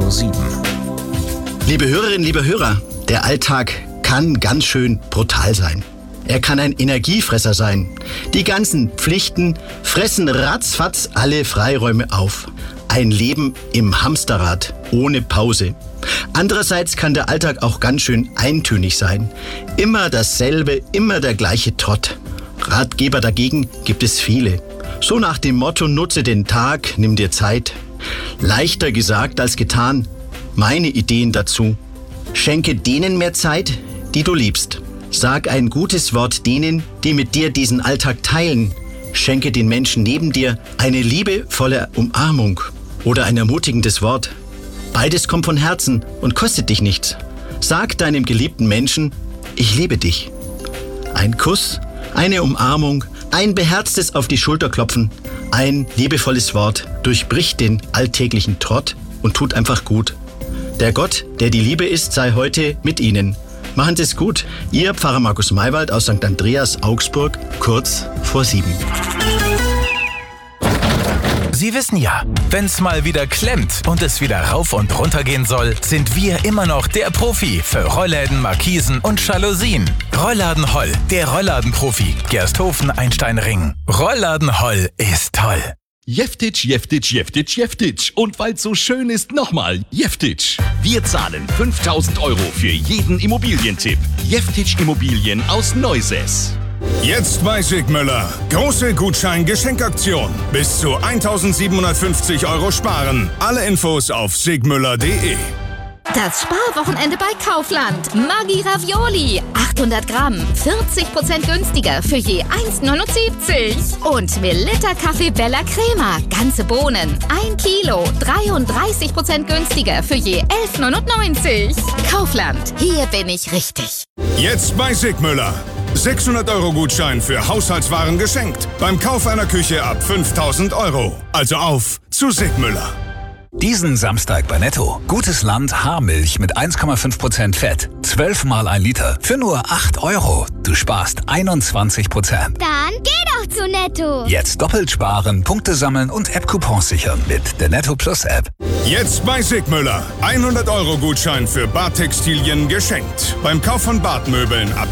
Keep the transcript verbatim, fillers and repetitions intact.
vor sieben. Liebe Hörerinnen, liebe Hörer, der Alltag kann ganz schön brutal sein. Er kann ein Energiefresser sein. Die ganzen Pflichten fressen ratzfatz alle Freiräume auf. Ein Leben im Hamsterrad, ohne Pause. Andererseits kann der Alltag auch ganz schön eintönig sein. Immer dasselbe, immer der gleiche Trott. Ratgeber dagegen gibt es viele. So nach dem Motto, nutze den Tag, nimm dir Zeit. Leichter gesagt als getan. Meine Ideen dazu. Schenke denen mehr Zeit, die du liebst. Sag ein gutes Wort denen, die mit dir diesen Alltag teilen. Schenke den Menschen neben dir eine liebevolle Umarmung oder ein ermutigendes Wort. Beides kommt von Herzen und kostet dich nichts. Sag deinem geliebten Menschen, ich liebe dich. Ein Kuss, eine Umarmung, ein beherztes auf die Schulter klopfen, ein liebevolles Wort durchbricht den alltäglichen Trott und tut einfach gut. Der Gott, der die Liebe ist, sei heute mit Ihnen. Machen Sie es gut. Ihr Pfarrer Markus Maywald aus Sankt Andreas, Augsburg, kurz vor sieben. Sie wissen ja, wenn's mal wieder klemmt und es wieder rauf und runter gehen soll, sind wir immer noch der Profi für Rollläden, Markisen und Jalousien. Rollladen Holl, der Rollladenprofi. Gersthofen, Einstein-Ring. Rollladen Holl ist toll. Jeftitsch, Jeftitsch, Jeftitsch, Jeftitsch. Und weil's so schön ist, nochmal Jeftitsch. Wir zahlen fünftausend Euro für jeden Immobilientipp. Jeftitsch Immobilien aus Neusäß. Jetzt bei Sigmüller. Große Gutschein-Geschenkaktion. Bis zu eintausendsiebenhundertfünfzig Euro sparen. Alle Infos auf sigmüller punkt de. Das Sparwochenende bei Kaufland. Maggi Ravioli. achthundert Gramm. vierzig Prozent günstiger für je eins neunundsiebzig. Und Melitta Kaffee Bella Crema. Ganze Bohnen. ein Kilo. dreiunddreißig Prozent günstiger für je elf neunundneunzig. Kaufland. Hier bin ich richtig. Jetzt bei Sigmüller. sechshundert Euro Gutschein für Haushaltswaren geschenkt. Beim Kauf einer Küche ab fünftausend Euro. Also auf zu Sigmüller. Diesen Samstag bei Netto. Gutes Land Haarmilch mit eins Komma fünf Prozent Fett. zwölf mal ein Liter. Für nur acht Euro. Du sparst einundzwanzig Prozent. Dann geh doch zu Netto. Jetzt doppelt sparen, Punkte sammeln und App-Coupons sichern mit der Netto Plus App. Jetzt bei Sigmüller. hundert Euro Gutschein für Badtextilien geschenkt. Beim Kauf von Badmöbeln ab